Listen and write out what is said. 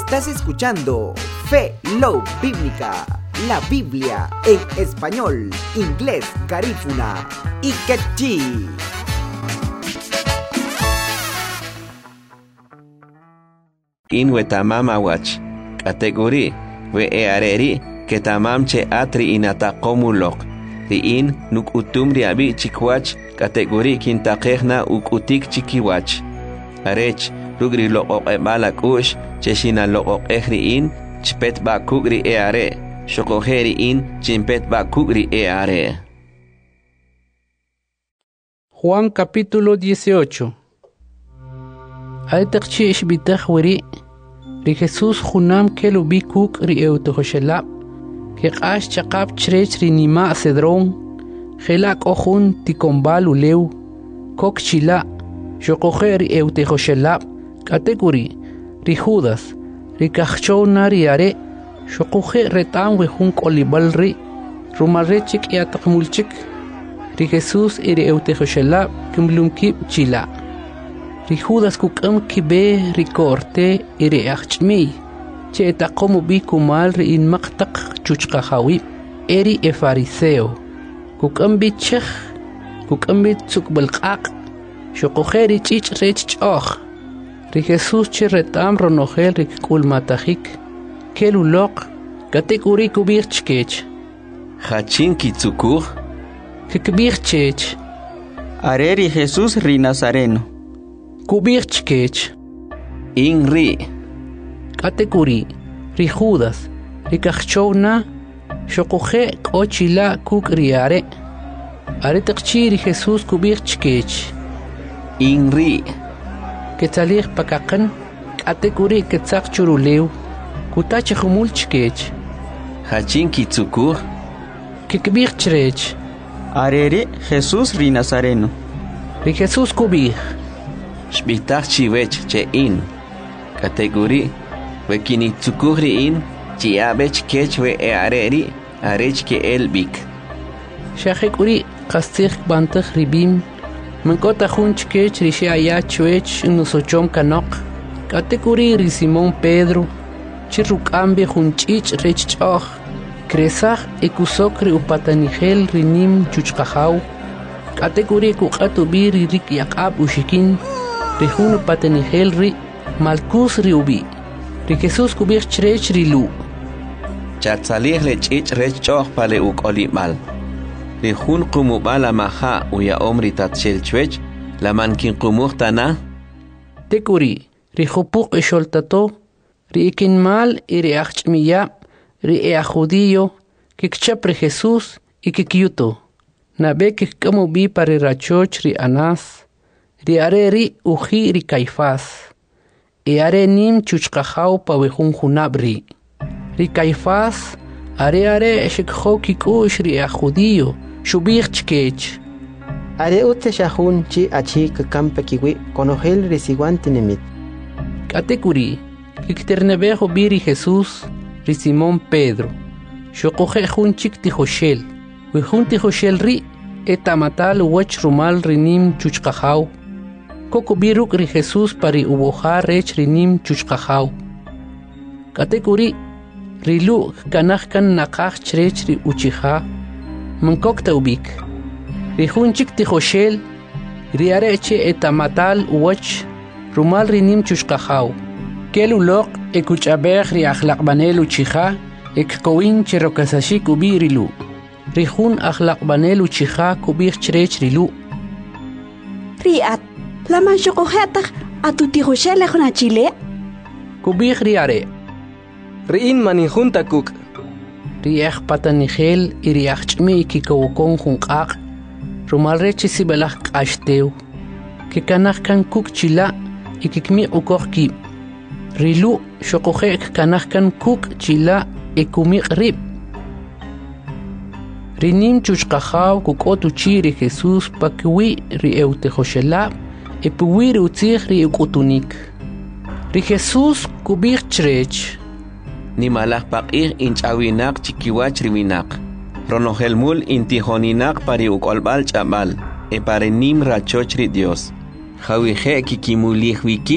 Estás escuchando Fe Love Bíblica, la Biblia en español, inglés, garífuna y quechí. In wetamama wach category we eareri que tamam che atri inataqomulok in nuk utumri abi chikwach category kintaqehna ukutik chikiwach arech rugri loqoq ebalak ush cheshina loqoq ehri in chpet ba kugri eare shokoheri in chimpet ba kugri eare. Juan capítulo 18. Aetakchi ishbitach weri ri Jesús junam kelu bikuk ri eutohoshelab que qash chaqab chrech ri nima cedrón gelak ojun tikombal uleu kok chila shokohe ri eutohoshelab category ri Judas ri kachona ri are shokohe retan wehun kolibal ri rumarechik yatakmulchik ri Jesús ri eutohoshelab kimlumkib chila ri Judas kukam kibe ri korte ri achmi che taqomu bikumal ri in maqtaq chuchqahawi eri e fariseo kukam bichh kukam bitsuk balqaq shoqoheri chich rech choch ri Jesús che retam ronogel ri kulmatahik keluloq category kubirchkech Hachin kitsukur kikbirchech Areri Jesús ri Nazareno kubirchkech inri category ri Judas ri kachona shokohe kochila kukriare are taqchi ri Jesús kubirchkech inri Ketzalich pakaqan category ketzaq churuleu kutach khumulchkech Hachin kitsukur kikbirchrech Areri Jesús ri Nazareno ri Jesús kubir shbitach chiwech che in category we kinitsukuri in chiabech kech we eareri arech ke elbik shahekuri qastikh bantakh ribim mankota khunchkech ri shaya chwech nusochom kanok category ri Simón Pedro chirukambe khunchich rech choch kresach ekusokri upatanigel rinim chuchqahaw category kuqatu biri rik yaqab ushikin rihun patanigel ri malkus ri ubi ri Jesús kubir chrech ri lu chatzalich le chich rech choch pale ukolimal ri hun qumubala maha uya omri tatshel chwech la mankin qumuhtana tekuri ri khupuq esholtato ri ikinmal iri achmiya ri judío kikchap ri Jesús y kikyuto nabe kikamu bi pari rachoch ri Anás ri are ri uji ri Caifás e are nim chuchqahaw pa wehun junabri ri Caifás are shikho kikush ri judío shubir chkech are utse shahun chi achi kampe kiwi konogel resiguantinimit category kikternebejo biri Jesús ri Simón Pedro shokoje jun chik tijoshel wehun tijoshel ri etamatal wach rumal rinim chuchqahaw koko biruk ri Jesús pari ubojar rech rinim chuchqahaw category rilu kanahkan naqaj chrech ri uchiha mankok taubik ri jun chik tijoshel ri areche etamatal wach rumal rinim chuchqahaw keluloq ekuchabej ri akhlaqbanel uchiha ekkowin cherokasashik ubirilu ri jun akhlaqbanel uchiha kubir chrech rilu riat lama shokohetak atutijoshel khna chile kubir ri are Riin manijunta kuk ri patanigel iri achmi kikawokon junqaq rumal rechi sibelaj qashteu kikanaj kan kuk chila ikikmi ukoqki rilu shokohe kanaj kan kuk chila ikumi rib rinim chuchqahaw kukotu chiri Jesús pakwi ri eutejoshela epuwi ri utzig ri ukutunik ri Jesús kubir chrech ni malaj paqir inchawinak chikiwach riwinak ronohelmul intijoninak pari ukolbal chabal e pare nim rachoch ri Dios jawije kikimulih wiki